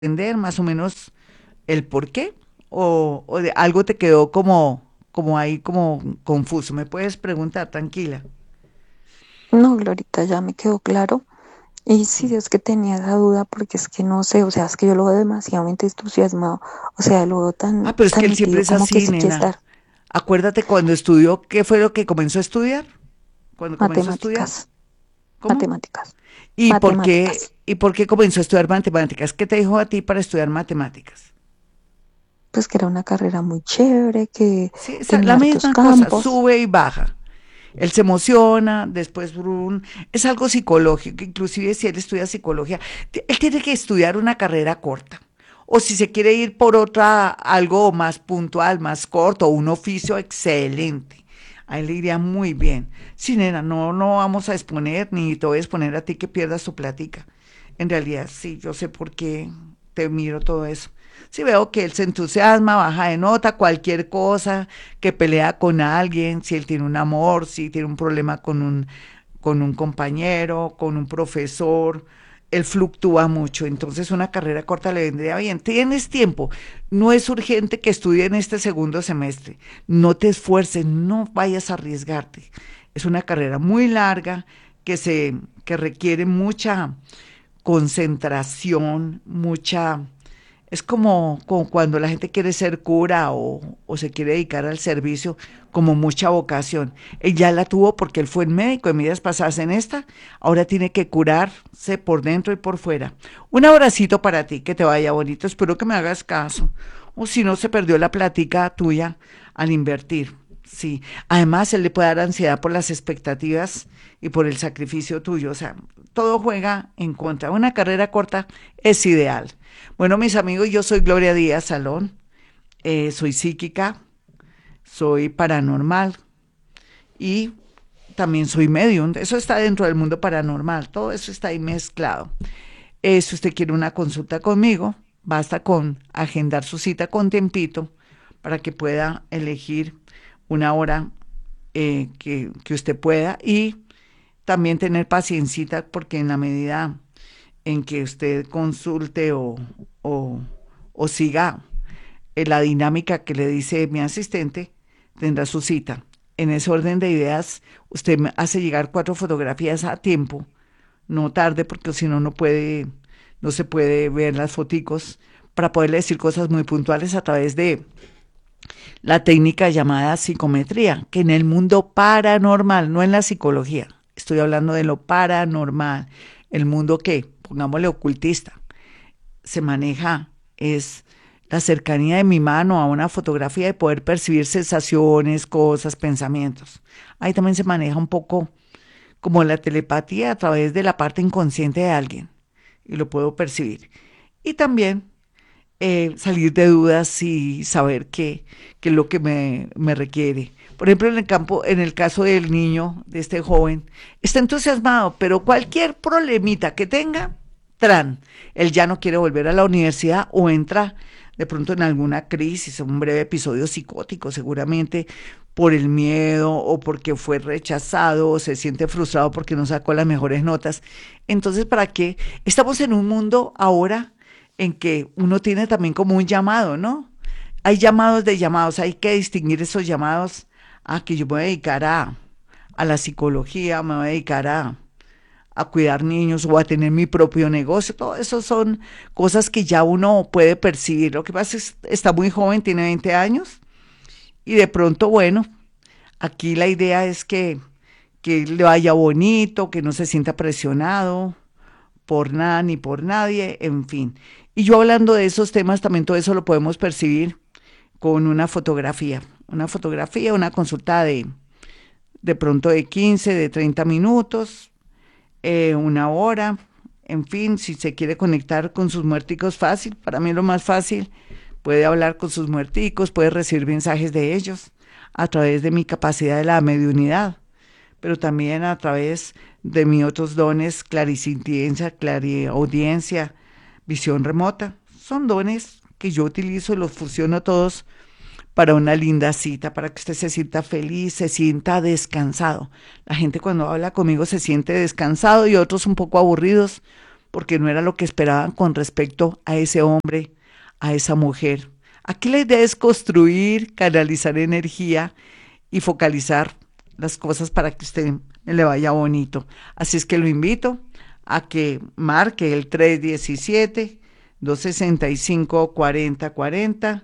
entender más o menos el por qué? ¿O de algo te quedó como ahí, como confuso? Me puedes preguntar, tranquila. No, Glorita, ya me quedó claro. Y sí, Sí. es que tenía esa duda porque es que no sé, o sea, es que yo lo veo demasiado entusiasmado, o sea, lo veo Ah, tan, pero es que tan él siempre metido es como que así, sí quiere nena. estar. Acuérdate cuando estudió, ¿qué fue lo que comenzó a estudiar? Cuando comenzó a estudiar, Matemáticas, ¿cómo? matemáticas, ¿Y por qué, matemáticas. y por qué comenzó a estudiar matemáticas? ¿Qué te dijo a ti para estudiar matemáticas? Pues que era una carrera muy chévere, que Sí, tenía la hartos misma cosa, campos. sube y baja. Él se emociona, después brun, es algo psicológico, inclusive si él estudia psicología, él tiene que estudiar una carrera corta. O si se quiere ir por otra, algo más puntual, más corto, un oficio excelente. A él le iría muy bien. Sí, nena, no vamos a exponer, ni te voy a exponer a ti que pierdas tu plática. En realidad, sí, yo sé por qué te miro todo eso. Si veo que él se entusiasma, baja de nota, cualquier cosa, que pelea con alguien, si él tiene un amor, si tiene un problema con un compañero, con un profesor, él fluctúa mucho, entonces una carrera corta le vendría bien. Tienes tiempo, no es urgente que estudie en este segundo semestre, no te esfuerces, no vayas a arriesgarte. Es una carrera muy larga que requiere mucha concentración, mucha es como cuando la gente quiere ser cura o se quiere dedicar al servicio, como mucha vocación. Él ya la tuvo porque él fue el médico en vidas pasadas en esta, ahora tiene que curarse por dentro y por fuera. Un abracito para ti, que te vaya bonito, espero que me hagas caso. O si no, se perdió la platica tuya al invertir. Sí, además él le puede dar ansiedad por las expectativas y por el sacrificio tuyo. O sea, todo juega en contra. Una carrera corta es ideal. Bueno, mis amigos, yo soy Gloria Díaz Salón, soy psíquica, soy paranormal y también soy medium. Eso está dentro del mundo paranormal, todo eso está ahí mezclado. Si usted quiere una consulta conmigo, basta con agendar su cita con tiempito para que pueda elegir una hora que usted pueda y también tener paciencia porque en la medida en que usted consulte o, o siga la dinámica que le dice mi asistente, tendrá su cita. En ese orden de ideas, usted me hace llegar 4 fotografías a tiempo, no tarde, porque si no, no se puede ver las foticos, para poderle decir cosas muy puntuales a través de la técnica llamada psicometría, que en el mundo paranormal, no en la psicología, estoy hablando de lo paranormal, el mundo que, pongámosle ocultista, se maneja es la cercanía de mi mano a una fotografía y poder percibir sensaciones, cosas, pensamientos. Ahí también se maneja un poco como la telepatía a través de la parte inconsciente de alguien y lo puedo percibir. Y también salir de dudas y saber qué es lo que me requiere. Por ejemplo, en el caso del niño, de este joven, está entusiasmado, pero cualquier problemita que tenga, tran, él ya no quiere volver a la universidad o entra de pronto en alguna crisis, un breve episodio psicótico seguramente por el miedo o porque fue rechazado o se siente frustrado porque no sacó las mejores notas. Entonces, ¿para qué? Estamos en un mundo ahora en que uno tiene también como un llamado, ¿no? Hay llamados de llamados, hay que distinguir esos llamados a que yo me voy a dedicar a la psicología, me voy a dedicar a cuidar niños o a tener mi propio negocio. Todo eso son cosas que ya uno puede percibir. Lo que pasa es que está muy joven, tiene 20 años y de pronto, bueno, aquí la idea es que le vaya bonito, que no se sienta presionado, por nada ni por nadie, en fin. Y yo hablando de esos temas, también todo eso lo podemos percibir con una fotografía, una consulta de pronto de 15 de 30 minutos, una hora, en fin, si se quiere conectar con sus muerticos fácil, para mí lo más fácil, puede hablar con sus muerticos, puede recibir mensajes de ellos a través de mi capacidad de la mediunidad, pero también a través de mis otros dones, clarisintiencia, clariaudiencia, visión remota. Son dones que yo utilizo y los fusiono todos para una linda cita, para que usted se sienta feliz, se sienta descansado. La gente cuando habla conmigo se siente descansado y otros un poco aburridos porque no era lo que esperaban con respecto a ese hombre, a esa mujer. Aquí la idea es construir, canalizar energía y focalizar las cosas para que usted le vaya bonito. Así es que lo invito a que marque el 317-265-4040,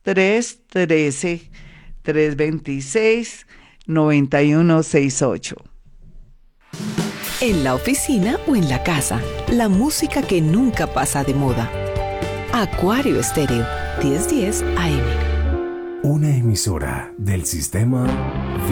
313-326-9168. En la oficina o en la casa, la música que nunca pasa de moda. Acuario Estéreo, 1010 AM. Una emisora del sistema